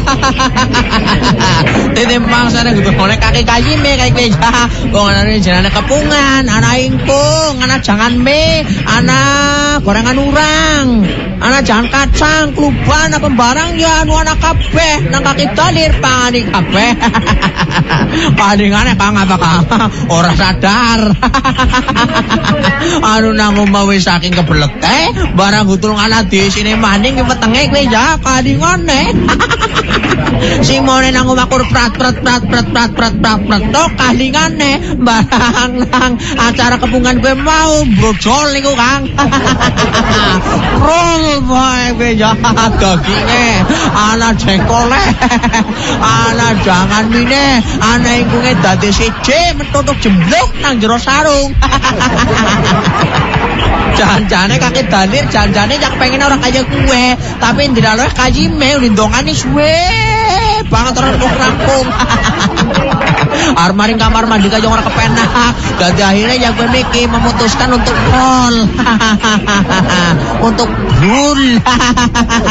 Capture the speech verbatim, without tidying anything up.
Titimbang sana gitu oleh kaki kaji me kayak beja. Kok ana jenenge kepungan, ana ingkung, ana jangan me, ana gorengan urang, ana jangan kacang, kluban apa barang ya anu ana kabeh nang kaki dalir pangani kabeh. Padingane kang apa kang ora sadar. Anu nang omah wis saking kebelete, barang gutul ana di sini maning wetenge kowe ya kadingane. Sing mone nang omah kur prat prat prat prat prat prat prat prat tok kalingane barang nang acara kepungan kowe mau brojol niku Kang. Roll boy kowe ya daginge ana jengkole ana jangan mine ana ingkunge dadi siji metutuk jembluk nang jero sarung. Janjane kaki dalir, janjane jak pengen orang kaya kue, tapi ndilaloh kaji me lindongane suwe banget orang rampung. Armaring kamar mandi kaya orang kepenak. Dadi akhirnya ya gue mikir memutuskan untuk roll. Untuk bull.